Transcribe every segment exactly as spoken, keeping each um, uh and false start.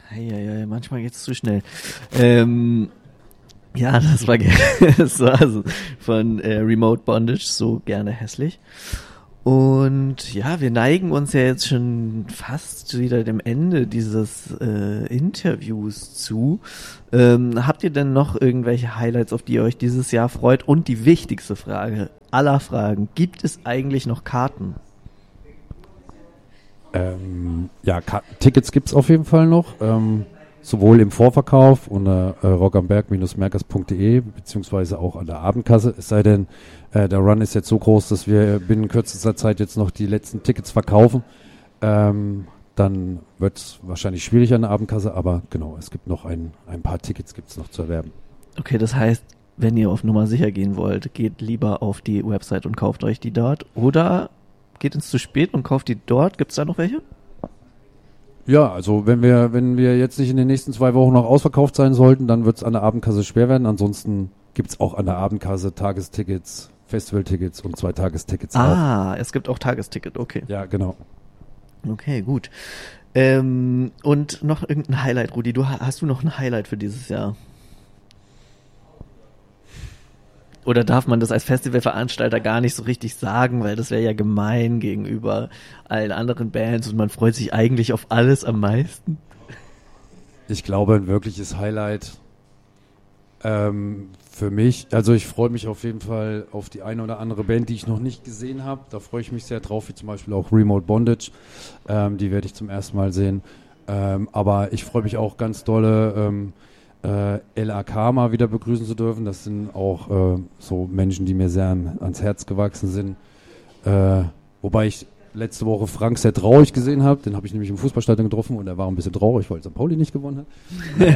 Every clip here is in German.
Eieiei, manchmal geht's zu schnell. Ähm, ja, das war, das war also von äh, Remote Bondage, so gerne hässlich. Und ja, wir neigen uns ja jetzt schon fast wieder dem Ende dieses äh, Interviews zu. Ähm, habt ihr denn noch irgendwelche Highlights, auf die ihr euch dieses Jahr freut? Und die wichtigste Frage aller Fragen, gibt es eigentlich noch Karten? Ähm, ja, Ka- Tickets gibt's auf jeden Fall noch, ähm, sowohl im Vorverkauf unter äh, rockambberg-merkers punkt de beziehungsweise auch an der Abendkasse, es sei denn, äh, der Run ist jetzt so groß, dass wir binnen kürzester Zeit jetzt noch die letzten Tickets verkaufen. Ähm, dann wird es wahrscheinlich schwierig an der Abendkasse, aber genau, es gibt noch ein, ein paar Tickets gibt's noch zu erwerben. Okay, das heißt, wenn ihr auf Nummer sicher gehen wollt, geht lieber auf die Website und kauft euch die dort oder geht ins zu spät und kauft die dort. Gibt es da noch welche? Ja, also wenn wir wenn wir jetzt nicht in den nächsten zwei Wochen noch ausverkauft sein sollten, dann wird es an der Abendkasse schwer werden. Ansonsten gibt es auch an der Abendkasse Tagestickets, Festivaltickets und zwei Tagestickets auch. Ah, es gibt auch Tagesticket, okay. Ja, genau. Okay, gut. Ähm, und noch irgendein Highlight, Rudi. Du, hast du noch ein Highlight für dieses Jahr? Oder darf man das als Festivalveranstalter gar nicht so richtig sagen, weil das wäre ja gemein gegenüber allen anderen Bands und man freut sich eigentlich auf alles am meisten? Ich glaube, ein wirkliches Highlight ähm, für mich, also ich freue mich auf jeden Fall auf die eine oder andere Band, die ich noch nicht gesehen habe. Da freue ich mich sehr drauf, wie zum Beispiel auch Remote Bondage. Ähm, die werde ich zum ersten Mal sehen. Ähm, aber ich freue mich auch ganz dolle, ähm, äh, L A K mal wieder begrüßen zu dürfen. Das sind auch äh, so Menschen, die mir sehr an, ans Herz gewachsen sind. Äh, wobei ich letzte Woche Frank sehr traurig gesehen habe. Den habe ich nämlich im Fußballstadion getroffen und er war ein bisschen traurig, weil Sankt Pauli nicht gewonnen hat.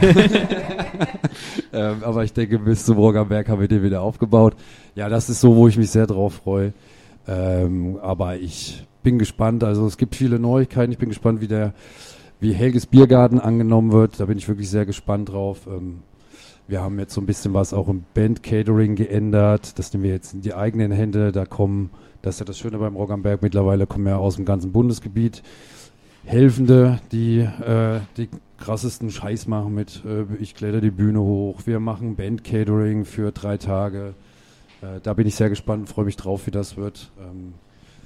ähm, aber ich denke, bis zum Rock am Berg haben wir den wieder aufgebaut. Ja, das ist so, wo ich mich sehr drauf freue. Ähm, aber ich bin gespannt. Also es gibt viele Neuigkeiten. Ich bin gespannt, wie der wie Helges Biergarten angenommen wird. Da bin ich wirklich sehr gespannt drauf. Ähm, wir haben jetzt so ein bisschen was auch im Band-Catering geändert. Das nehmen wir jetzt in die eigenen Hände. Da kommen, das ist ja das Schöne beim Rock am Berg, mittlerweile kommen ja aus dem ganzen Bundesgebiet Helfende, die äh, die krassesten Scheiß machen mit äh, ich kletter die Bühne hoch. Wir machen Band-Catering für drei Tage. Äh, da bin ich sehr gespannt, freue mich drauf, wie das wird. Ähm,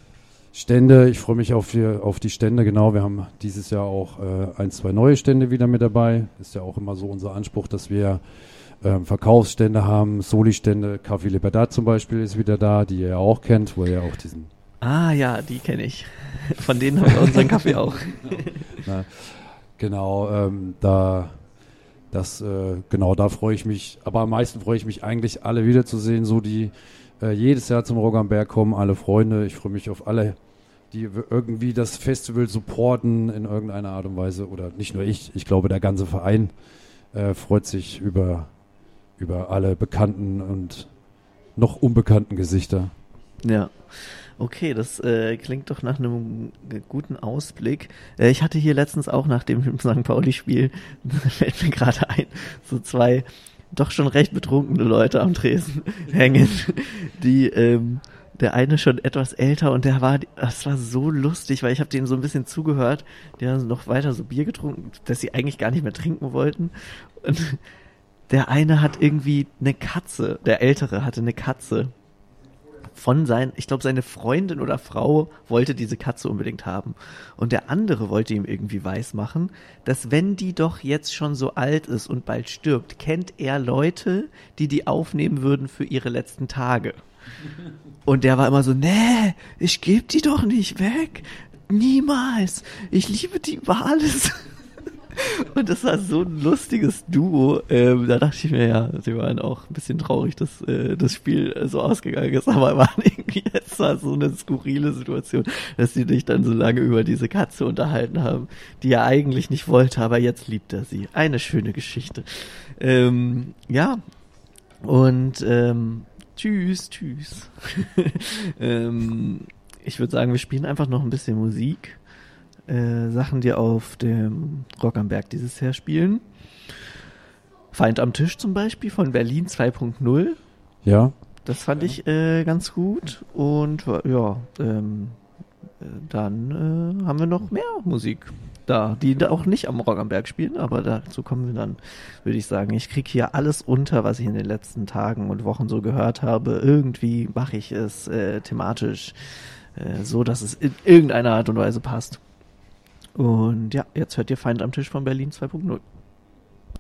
Stände, ich freue mich auf die, auf die Stände, genau, wir haben dieses Jahr auch äh, ein, zwei neue Stände wieder mit dabei. Ist ja auch immer so unser Anspruch, dass wir ähm, Verkaufsstände haben, Soli-Stände, Café Libertad zum Beispiel ist wieder da, die ihr ja auch kennt, wo ihr ja auch diesen... Ah ja, die kenne ich. Von denen haben wir unseren Kaffee auch. Na, genau, ähm, da... Das, äh, genau, da freue ich mich, aber am meisten freue ich mich eigentlich, alle wiederzusehen, so die äh, jedes Jahr zum Rock am Berg kommen, alle Freunde. Ich freue mich auf alle, die w- irgendwie das Festival supporten in irgendeiner Art und Weise. Oder nicht nur ich, ich glaube, der ganze Verein äh, freut sich über, über alle bekannten und noch unbekannten Gesichter. Ja. Okay, das äh, klingt doch nach einem g- guten Ausblick. Äh, ich hatte hier letztens auch nach dem Sankt Pauli-Spiel, fällt mir gerade ein, so zwei doch schon recht betrunkene Leute am Tresen hängen, die, ähm, der eine schon etwas älter und der war, das war so lustig, weil ich habe denen so ein bisschen zugehört, die haben noch weiter so Bier getrunken, das sie eigentlich gar nicht mehr trinken wollten und der eine hat irgendwie eine Katze, der Ältere hatte eine Katze. Von sein, ich glaube, seine Freundin oder Frau wollte diese Katze unbedingt haben. Und der andere wollte ihm irgendwie weismachen, dass wenn die doch jetzt schon so alt ist und bald stirbt, kennt er Leute, die die aufnehmen würden für ihre letzten Tage. Und der war immer so, nee, ich geb die doch nicht weg. Niemals. Ich liebe die über alles. Und das war so ein lustiges Duo. Ähm, da dachte ich mir, ja, sie waren auch ein bisschen traurig, dass äh, das Spiel äh, so ausgegangen ist. Aber waren irgendwie, es war so eine skurrile Situation, dass sie sich dann so lange über diese Katze unterhalten haben, die er eigentlich nicht wollte, aber jetzt liebt er sie. Eine schöne Geschichte. Ähm, ja, und ähm, tschüss, tschüss. ähm, ich würde sagen, wir spielen einfach noch ein bisschen Musik. Äh, Sachen, die auf dem Rock am Berg dieses Jahr spielen. Feind am Tisch zum Beispiel von Berlin zwei Punkt null. Ja. Das fand ich äh, ganz gut. Und ja, ähm, äh, dann äh, haben wir noch mehr Musik. da, die da auch nicht am Rock am Berg spielen, aber dazu kommen wir dann, würde ich sagen. Ich kriege hier alles unter, was ich in den letzten Tagen und Wochen so gehört habe. Irgendwie mache ich es äh, thematisch äh, so, dass es in irgendeiner Art und Weise passt. Und ja, jetzt hört ihr Feind am Tisch von Berlin zwei Punkt null.